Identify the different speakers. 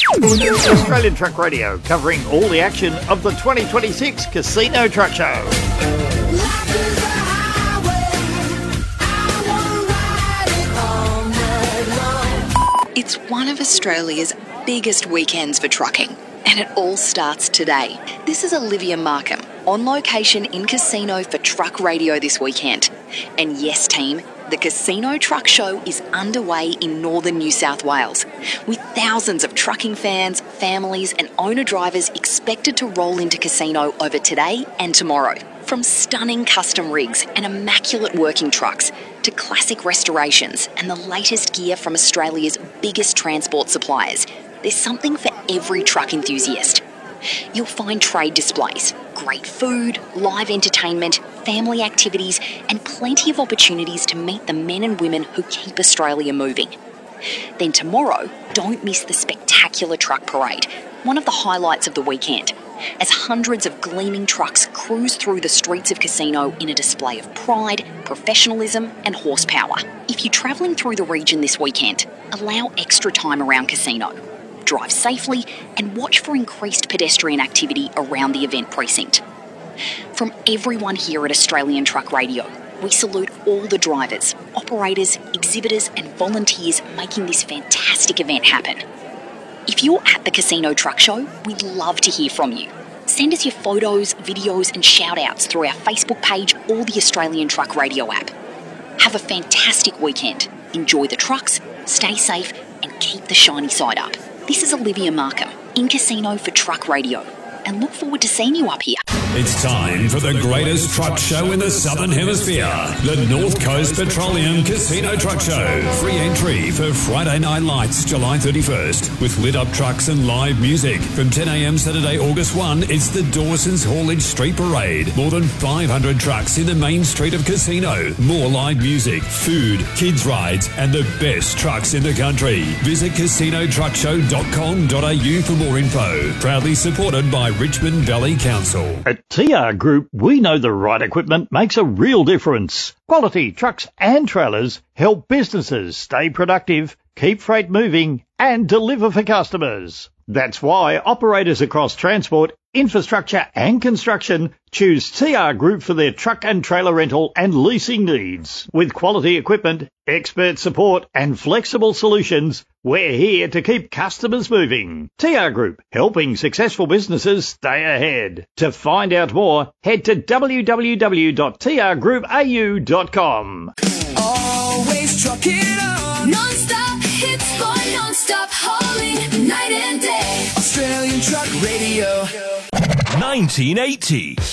Speaker 1: Australian Truck Radio, covering all the action of the 2026 Casino Truck Show.
Speaker 2: It's one of Australia's biggest weekends for trucking, and it all starts today. This is Olivia Markham, on location in Casino for Truck Radio this weekend. And yes, team, the Casino Truck Show is underway in northern New South Wales, with thousands of trucking fans, families and owner-drivers expected to roll into Casino over today and tomorrow. From stunning custom rigs and immaculate working trucks to classic restorations and the latest gear from Australia's biggest transport suppliers, there's something for every truck enthusiast. You'll find trade displays, great food, live entertainment, family activities, and plenty of opportunities to meet the men and women who keep Australia moving. Then tomorrow, don't miss the spectacular truck parade, one of the highlights of the weekend, as hundreds of gleaming trucks cruise through the streets of Casino in a display of pride, professionalism, and horsepower. If you're travelling through the region this weekend, allow extra time around Casino. Drive safely and watch for increased pedestrian activity around the event precinct. From everyone here at Australian Truck Radio, we salute all the drivers, operators, exhibitors and volunteers making this fantastic event happen. If you're at the Casino Truck Show, we'd love to hear from you. Send us your photos, videos and shout-outs through our Facebook page or the Australian Truck Radio app. Have a fantastic weekend. Enjoy the trucks, stay safe and keep the shiny side up. This is Olivia Markham, in Casino for Truck Radio, and look forward to seeing you up here.
Speaker 3: It's time for the greatest truck show in the Southern Hemisphere, the North Coast Petroleum Casino Truck Show. Free entry for Friday Night Lights, July 31st, with lit-up trucks and live music. From 10 a.m. Saturday, August 1, it's the Dawson's Haulage Street Parade. More than 500 trucks in the main street of Casino. More live music, food, kids' rides, and the best trucks in the country. Visit casinotruckshow.com.au for more info. Proudly supported by Richmond Valley Council.
Speaker 1: At TR Group, we know the right equipment makes a real difference. Quality trucks and trailers help businesses stay productive, keep freight moving, and deliver for customers. That's why operators across transport, infrastructure and construction choose TR Group for their truck and trailer rental and leasing needs. With quality equipment, expert support and flexible solutions, we're here to keep customers moving. TR Group, helping successful businesses stay ahead. To find out more, head to www.trgroupau.com.
Speaker 4: Always trucking on. Non-stop hits for non-stop hauling, night and day. Australian Truck Radio.
Speaker 3: 1980.